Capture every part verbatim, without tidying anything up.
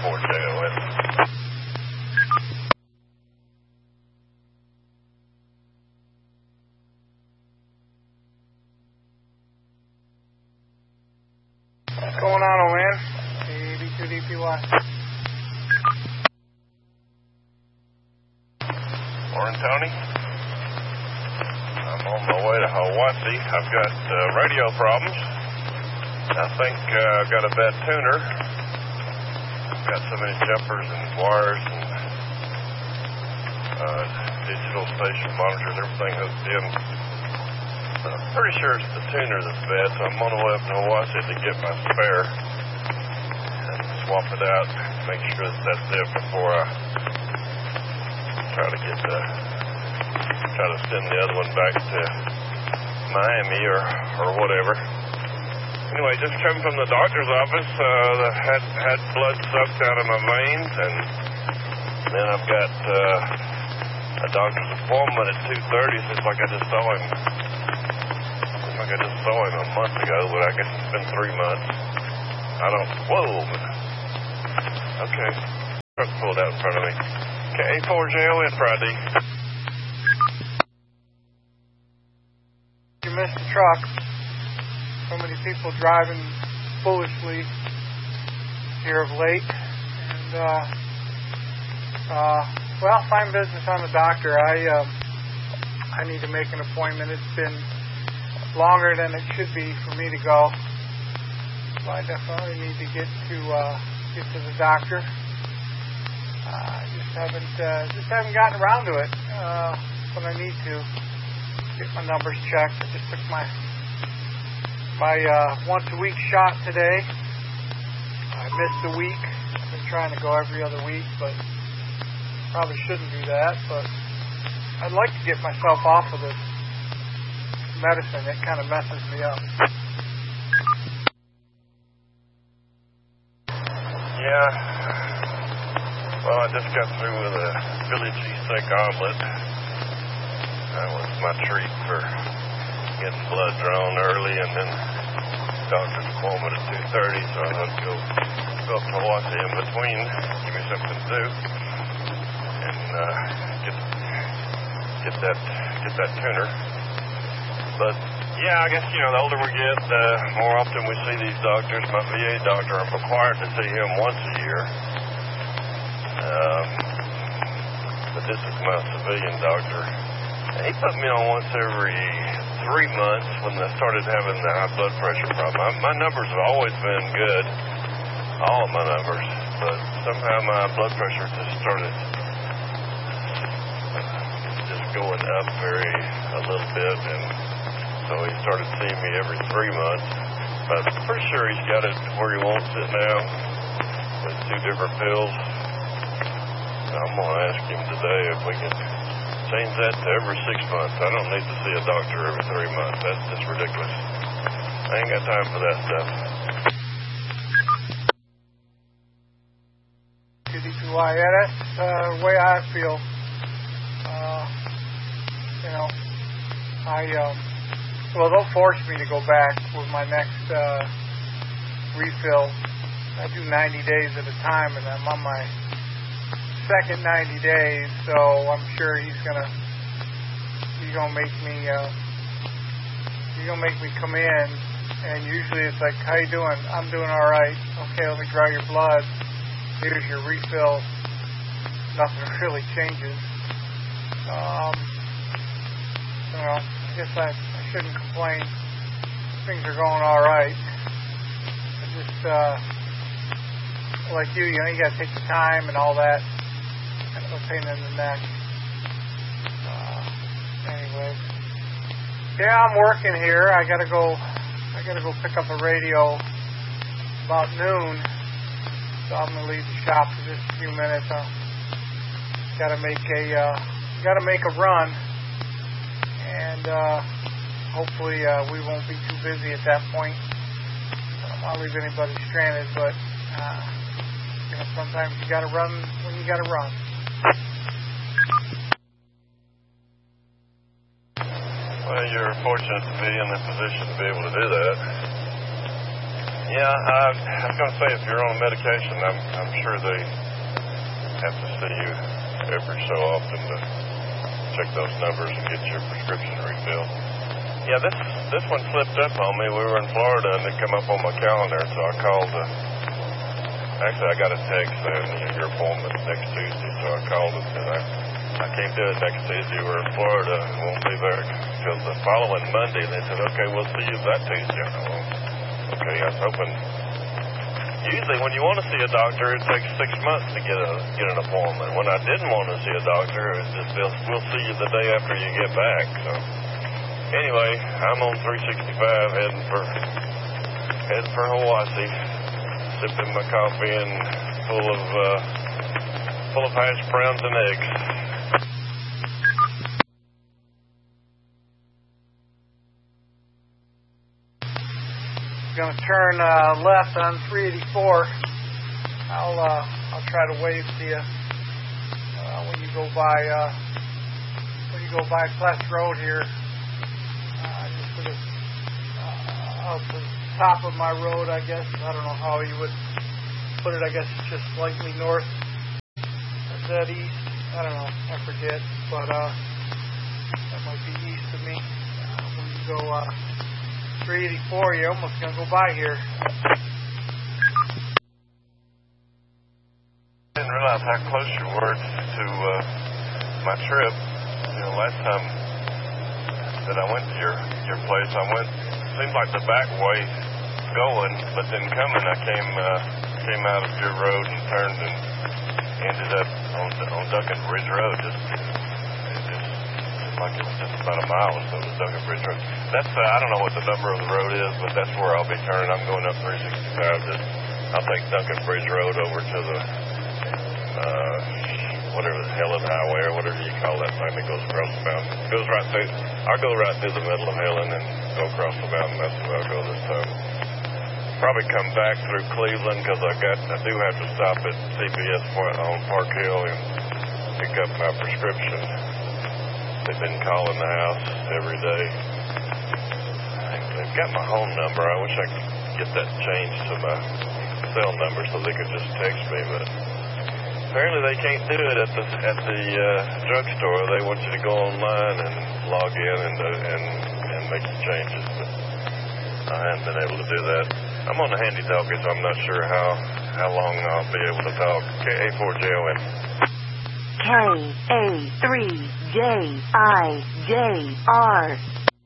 four J O N. What's going on, old man? A B two D P Y. Morning, Tony. I'm on my way to Hiwassee. I've got uh, radio problems. I think uh, I've got a bad tuner. I've got so many jumpers and wires and uh, digital station monitors, everything hooked in. I'm pretty sure it's the tuner that's bad, so I'm on the way up to Hiwassee to get my spare and swap it out, make sure that that's it before I try to get the, try to send the other one back to Miami or, or whatever. Anyway, just come from the doctor's office, uh, had, had blood sucked out of my veins, and then I've got uh, a doctor's appointment at two thirty. Seems like I just saw him. Seems like I just saw him a month ago, but I guess it's been three months. I don't, whoa. Okay, truck pulled out in front of me. Okay, A four J O N Friday. You missed the truck. So many people driving foolishly here of late. And, uh, uh, well, fine business on the doctor. I, um, I need to make an appointment. It's been longer than it should be for me to go. So I definitely need to get to, uh, get to the doctor. Uh, just haven't, uh, just haven't gotten around to it. Uh, but I need to get my numbers checked. I just took my, my, uh, once a week shot today. I missed a week. I've been trying to go every other week, but probably shouldn't do that. But I'd like to get myself off of this medicine. It kind of messes me up. Yeah. Well, I just got through with a Philly cheesesteak omelet. That was my treat for getting blood drawn early, and then doctor's appointment at two thirty, so I had to go, go up to Hiwassee in between, give me something to do, and uh, get get that get that tuner. But yeah, I guess, you know, the older we get, the more often we see these doctors. My V A doctor, I'm required to see him once a year. Um, but this is my civilian doctor. And he put me on once every three months when I started having the high blood pressure problem. I, my numbers have always been good, all of my numbers, but somehow my blood pressure just started just going up very a little bit, and so he started seeing me every three months. But I'm pretty sure he's got it where he wants it now with two different pills. I'm going to ask him today if we can change that to every six months. I don't need to see a doctor every three months. That's just ridiculous. I ain't got time for that stuff. D P Y, yeah, that's uh, the way I feel. Uh, you know, I, um, well, they'll force me to go back with my next uh, refill. I do ninety days at a time, and I'm on my second ninety days, so I'm sure he's gonna he's gonna make me uh, he's gonna make me come in, and usually it's like, how you doing? I'm doing all right. Okay, let me draw your blood. Here's your refill. Nothing really changes. Um, you know, I guess I, I shouldn't complain. Things are going all right. I just uh, like you, you know, you gotta take the time and all that. Kind of a pain in the neck. Uh, anyway, yeah, I'm working here. I gotta go. I gotta go pick up a radio about noon. So I'm gonna leave the shop for just a few minutes. I gotta make a uh, gotta make a run, and uh, hopefully uh, we won't be too busy at that point. I don't want to leave anybody stranded, but uh, you know, sometimes you gotta run when you gotta run. Well, you're fortunate to be in the position to be able to do that. Yeah, I, I was going to say, if you're on medication, I'm, I'm sure they have to see you every so often to check those numbers and get your prescription refilled. Yeah, this this one slipped up on me. We were in Florida, and it come up on my calendar, so I called. Uh, actually, I got a text saying your appointment's next Tuesday, so I called and said, I, I can't do it next Tuesday. We're in Florida and won't be there until the following Monday. And they said, okay, we'll see you that Tuesday. I said, well, okay, I was hoping. Usually, when you want to see a doctor, it takes six months to get a get an appointment. When I didn't want to see a doctor, it just we'll see you the day after you get back. So, anyway, I'm on three sixty-five heading for heading for Hawaii, sipping my coffee and full of uh, full of hash browns and eggs. Going to turn uh, left on three eighty-four. I'll uh, I'll try to wave to you uh, when you go by uh, when you go by Pless Road here. Uh, just sort of uh, up the top of my road, I guess. I don't know how you would put it. I guess it's just slightly north. Is that east? I don't know. I forget. But uh, that might be east of me. Uh, when you go. Uh, three eighty-four, you're almost going to go by here. I didn't realize how close you were to uh, my trip. You know, last time that I went to your, your place, I went, seemed like the back way going, but then coming, I came uh, came out of your road and turned and ended up on, on Duncan Bridge Road. Just, like it was just about a mile or so to Duncan Bridge Road. That's, uh, I don't know what the number of the road is, but that's where I'll be turning. I'm going up three sixty-five. Just, I'll take Duncan Bridge Road over to the, uh, whatever the Helen Highway or whatever you call that thing that goes across the mountain. It goes right through, I'll go right through the middle of Helen and go across the mountain. That's where I'll go this time. Probably come back through Cleveland because I got, I do have to stop at C B S on Park Hill and pick up my prescription. They've been calling the house every day. They've got my home number. I wish I could get that changed to my cell number so they could just text me, but apparently they can't do it at the at the uh, drugstore. They want you to go online and log in and uh, and and make the changes, but I haven't been able to do that. I'm on the handy talkie, so I'm not sure how how long I'll be able to talk. K A four J O N. K A three J I J R.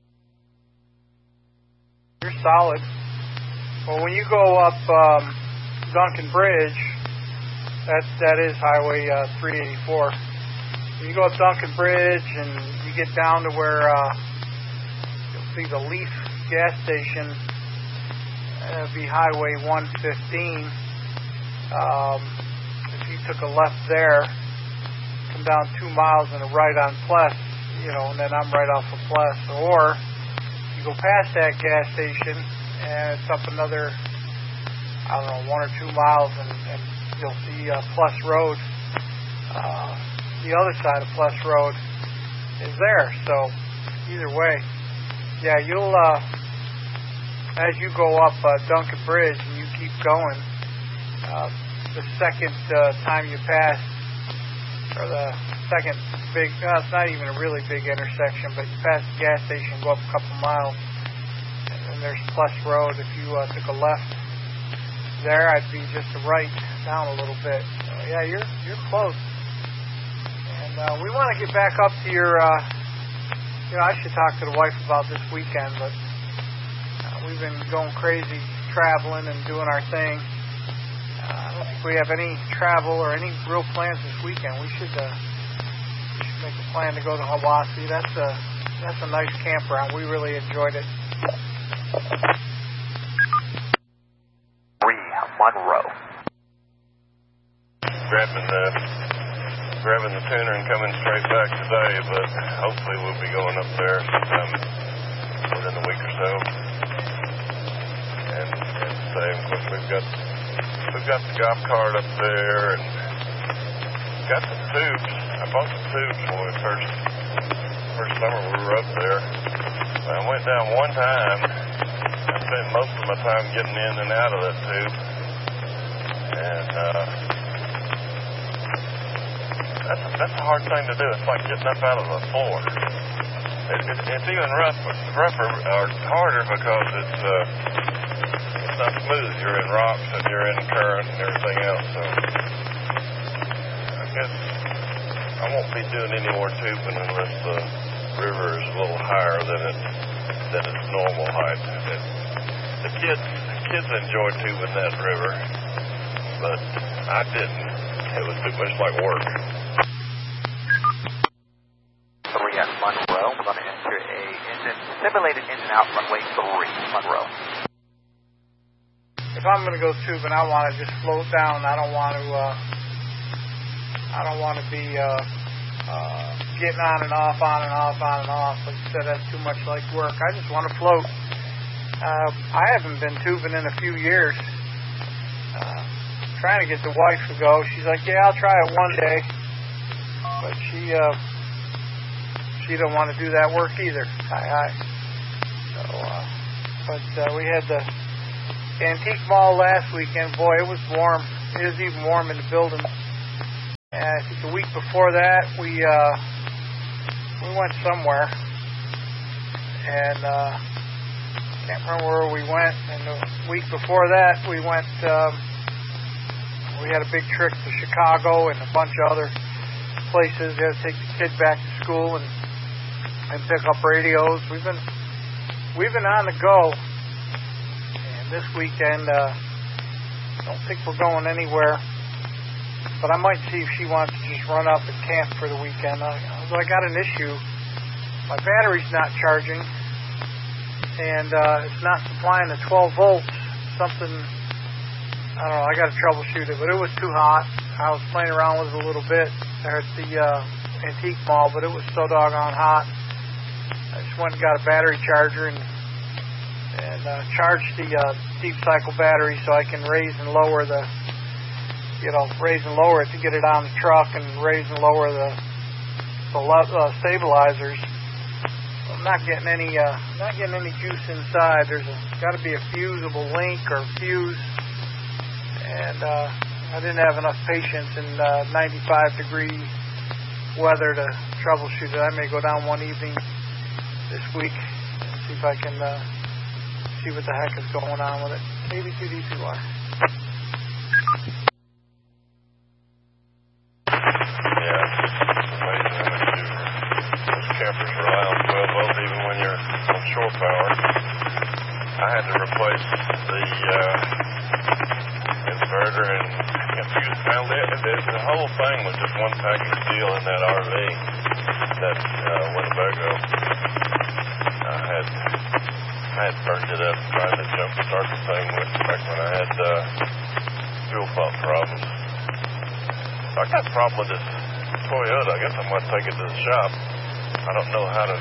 You're solid. Well, when you go up um, Duncan Bridge, that that is Highway uh, three eighty-four. When you go up Duncan Bridge and you get down to where uh, you'll see the Leaf gas station, that'd be Highway one fifteen. Um, if you took a left there, come down two miles and a right on Pless, you know, and then I'm right off of Pless. Or you go past that gas station and it's up another, I don't know, one or two miles and, and you'll see uh, Pless Road. Uh, the other side of Pless Road is there. So either way, yeah, you'll, uh, as you go up uh, Duncan Bridge and you keep going, uh, the second uh, time you pass, or the second big, no, it's not even a really big intersection, but you pass the gas station, go up a couple miles, and then there's Pless Road. If you uh, took a left there, I'd be just a right down a little bit. So, yeah, you're you're close. And uh, we want to get back up to your, uh, you know, I should talk to the wife about this weekend, but uh, we've been going crazy traveling and doing our thing. I don't think we have any travel or any real plans this weekend. We should, uh, we should make a plan to go to Hawaii. That's a that's a nice campground. We really enjoyed it. Three Monroe. Grabbing the grabbing the tuner and coming straight back today, but hopefully we'll be going up there sometime within a week or so. And and say, of course, we've got. We've got the golf cart up there and got the tubes. I bought the tubes when we first first summer we were up there. I went down one time. I spent most of my time getting in and out of that tube. And uh, that's, that's a hard thing to do. It's like getting up out of the floor. It, it, it's even rough, rougher or harder because it's, uh, it's not smooth. You're in rocks and you're in current and everything else. So I guess I won't be doing any more tubing unless the river is a little higher than it than its normal height. It, the kids kids enjoy tubing that river, but I didn't. It was too much like work. Three at Monroe. We're going to enter a engine simulated in and out runway three, Monroe. If I'm going to go tubing, I want to just float down. I don't want to. Uh, I don't want to be uh, uh, getting on and off, on and off, on and off. Like I said, that's too much like work. I just want to float. Uh, I haven't been tubing in a few years. Uh, trying to get the wife to go. She's like, yeah, I'll try it one day. But she uh, she don't want to do that work either. Hi, hi. So, uh, but uh, we had the Antique Mall last weekend. Boy, it was warm. It was even warm in the building. And I think the week before that, we uh, we went somewhere, and uh, can't remember where we went. And the week before that, we went. Um, we had a big trip to Chicago and a bunch of other places. We had to take the kid back to school and and pick up radios. We've been we've been on the go, and this weekend, uh, don't think we're going anywhere. But I might see if she wants to just run up and camp for the weekend. I, I got an issue. My battery's not charging, and uh, it's not supplying the twelve volts. Something, I don't know, I got to troubleshoot it, but it was too hot. I was playing around with it a little bit there at the uh, Antique Mall, but it was so doggone hot. I just went and got a battery charger and, and uh, charged the uh, deep cycle battery so I can raise and lower the you know, raise and lower it to get it on the truck and raise and lower the, the uh, stabilizers. I'm not getting any, uh, not getting any juice inside. There's got to be a fusible link or fuse, and uh, I didn't have enough patience in uh, ninety-five degree weather to troubleshoot it. I may go down one evening this week and see if I can uh, see what the heck is going on with it. A B two D P Y. Campers rely on twelve volt even when you're on shore power. I had to replace the uh, inverter and fuse panel. The whole thing was just one package deal in that R V, that uh, Winnebago. I had I had burned it up trying to jump start the thing with back when I had uh, fuel pump problems. I got a problem with this Toyota. I guess I'm going to take it to the shop. I don't know how to.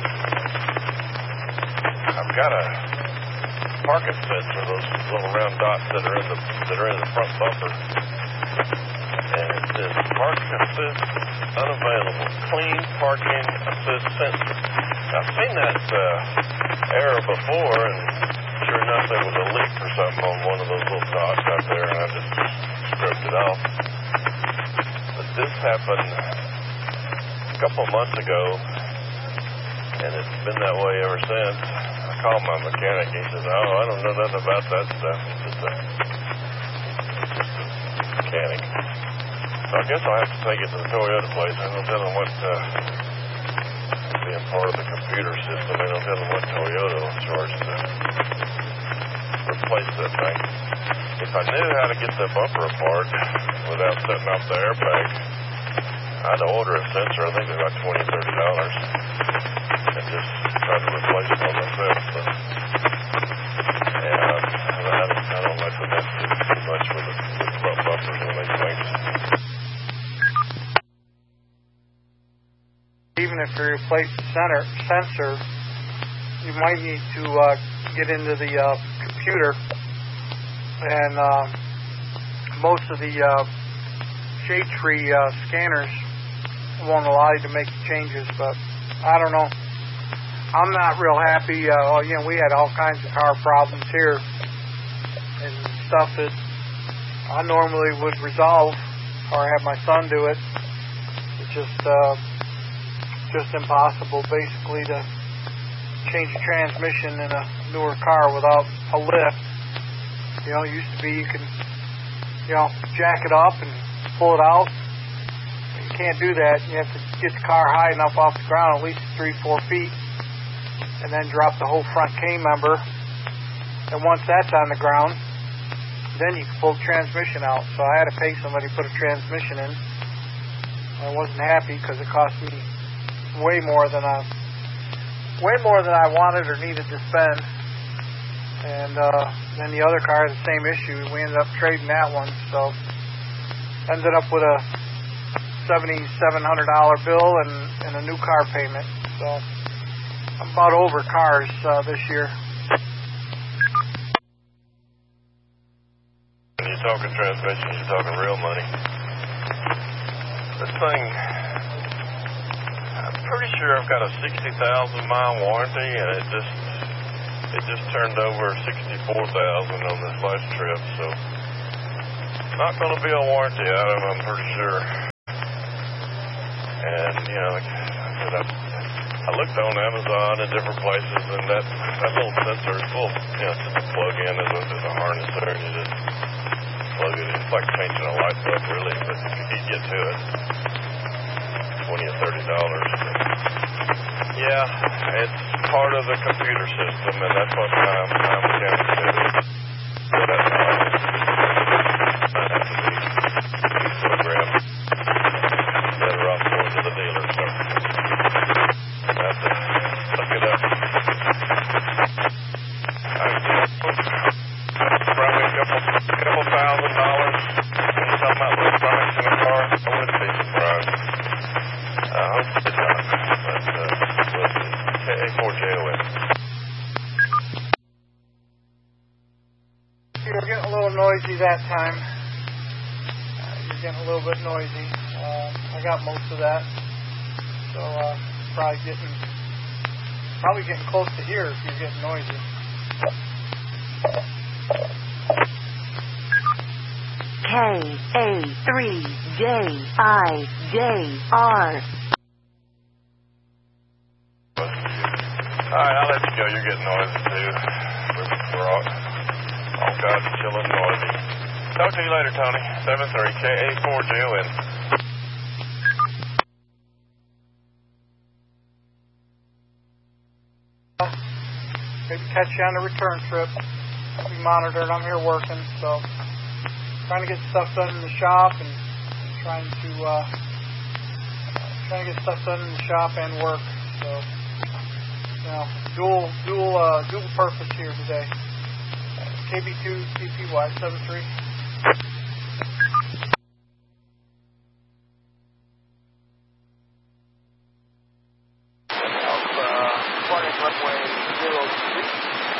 I've got a parking sensor, those little round dots that are in the that are in the front bumper, and it says parking assist unavailable. Clean parking assist sensor. I've seen that uh, error before, and sure enough, there was a leak or something on one of those little dots out there, and I just scrubbed it off. But this happened a couple of months ago, and it's been that way ever since. I called my mechanic. He says, oh, I don't know nothing about that stuff. It's just a, it's just a mechanic. So I guess I'll have to take it to the Toyota place. I don't tell them what, uh, being part of the computer system, they don't tell them what Toyota will charge to replace that thing. If I knew how to get the bumper apart without setting off the airbag, I'd order a sensor. I think it's about twenty dollars, thirty dollars, and just try to replace it on myself. So, and uh, I, don't, I don't like to mess too much with the, with the front bumpers when they swing. Even if you replace the center, sensor, you might need to uh, get into the uh, computer, and uh, most of the uh, shade-free uh, scanners won't allow you to make changes, but I don't know. I'm not real happy. Uh, you know, we had all kinds of car problems here and stuff that I normally would resolve or have my son do it. It's just, uh, just impossible, basically, to change a transmission in a newer car without a lift. You know, it used to be you can, you know, jack it up and pull it out. You can't do that. You have to get the car high enough off the ground, at least three, four feet, and then drop the whole front K member. And once that's on the ground, then you can pull the transmission out. So I had to pay somebody to put a transmission in. I wasn't happy because it cost me way more than I, way more than I wanted or needed to spend. And uh, then the other car had the same issue. We ended up trading that one, so ended up with a seventy-seven hundred dollars bill and, and a new car payment. So I'm about over cars uh, this year. When you're talking transmission, you're talking real money. This thing, I'm pretty sure I've got a sixty thousand mile warranty, and it just it just turned over sixty-four thousand on this last trip, so not going to be a warranty item, I'm pretty sure. And, you know, like I said, I, I looked on Amazon and different places, and that, that little sensor is full, you know, just a plug in, there's a, there's a harness there, and you just plug it in. It's like changing a light bulb, really, but if you can get to it, twenty or thirty dollars. Yeah, it's part of the computer system, and that's what my, my mechanic said. So that's how it might have to be programmed. Better off going to the dealer, so I have to look it up. Probably a couple, couple thousand dollars. When you're talking about electronics in a car, I wouldn't be surprised. I hope it's not, but uh, we'll see. K A four J O N. You're getting a little noisy that time. Uh, you're getting a little bit noisy. Uh, I got most of that. So uh, probably getting probably getting close to here if you're getting noisy. K A three J I J R. All right, I'll let you go. You're getting noisy, too. We're, we're all, all kinds of chilling noisy. Talk to you later, Tony. seven three K A four J O N. Maybe catch you on the return trip. I'll be monitored. I'm here working, so trying to get stuff done in the shop and trying to uh, trying to get stuff done in the shop and work. So, you know, dual dual uh, dual purpose here today. K B two C P Y seven three.